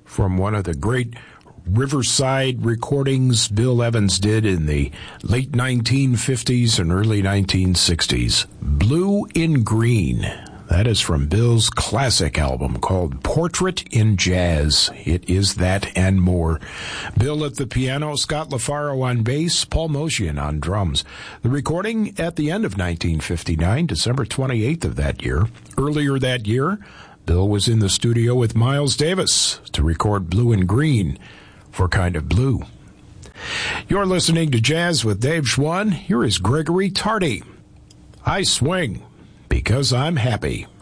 from one of the great Riverside recordings Bill Evans did in the late 1950s and early 1960s. Blue in Green. That is from Bill's classic album called Portrait in Jazz. It is that and more. Bill at the piano, Scott LaFaro on bass, Paul Motian on drums. The recording at the end of 1959, December 28th of that year. Earlier that year, Bill was in the studio with Miles Davis to record Blue and Green for Kind of Blue. You're listening to Jazz with Dave Schwann. Here is Gregory Tardy. I swing because I'm happy.